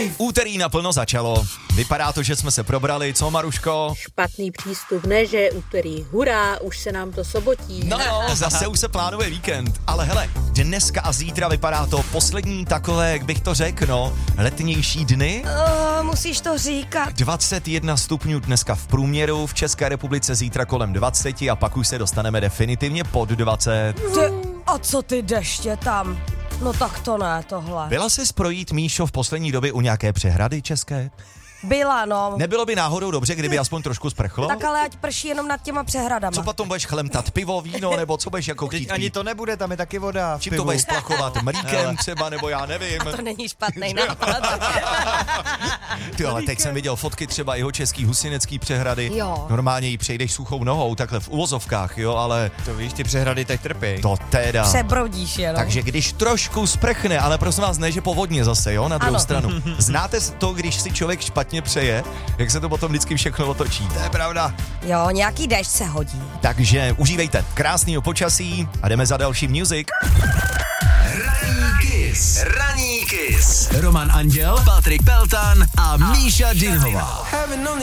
Úterý naplno začalo. Vypadá to, že jsme se probrali, co Maruško? Špatný přístup, ne, že je úterý. Hurá, už se nám to sobotí. No jo, zase už se plánuje víkend. Ale hele, dneska a zítra vypadá to poslední takové, jak bych to řekl, no, letnější dny. Musíš to říkat. 21 stupňů dneska v průměru, v České republice zítra kolem 20 a pak už se dostaneme definitivně pod 20. A co ty deště tam? No tak to ne, tohle. Byla jsi projít, Míšo, v poslední době u nějaké přehrady české? Byla, no. Nebylo by náhodou dobře, kdyby aspoň trošku sprchlo? Tak ale ať prší jenom nad těma přehradama. Co potom budeš chlemtat? Pivo, víno, nebo co budeš jako chtít? Ani to nebude, tam je taky voda. Čím to budeš splachovat? Mlíkem třeba, nebo já nevím. To není špatný nápad. Ty, ale teď jsem viděl fotky třeba jeho český husinecký přehrady. Jo. Normálně jí přejdeš suchou nohou, takhle v uvozovkách, jo, ale To víš, ty přehrady teď trpí. to teda. Přebrodíš jenom. Takže když trošku sprchne, ale prosím vás, ne, že povodně zase, jo, na druhou Ano. stranu. Znáte to, když si člověk špatně přeje, jak se to potom vždycky všechno otočí? To je pravda. Jo, nějaký déšť se hodí. Takže užívejte krásného počasí a jdeme za další music. Ranní Kiss. Roman Anděl, Patrik Peltan a Míša Dinhová.